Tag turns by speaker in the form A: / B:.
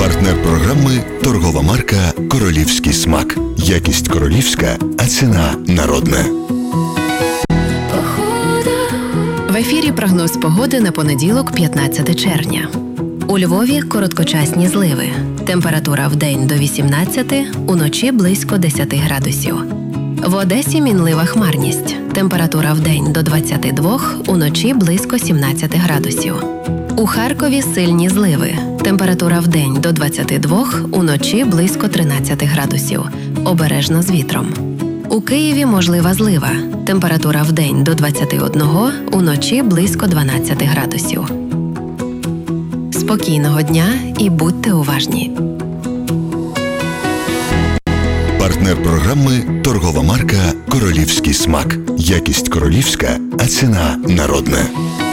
A: Партнер програми – торгова марка «Королівський смак». Якість королівська, а ціна народна.
B: В ефірі прогноз погоди на понеділок, 15 червня. У Львові короткочасні зливи. Температура вдень до 18, уночі близько 10 градусів. В Одесі мінлива хмарність. Температура вдень до 22, уночі близько 17 градусів. У Харкові сильні зливи. Температура вдень до 22, уночі близько 13 градусів. Обережно з вітром. У Києві можлива злива. Температура вдень до 21, уночі близько 12 градусів. Спокійного дня і будьте уважні.
A: Партнер програми – торгова марка «Королівський смак». Якість королівська, а ціна народна.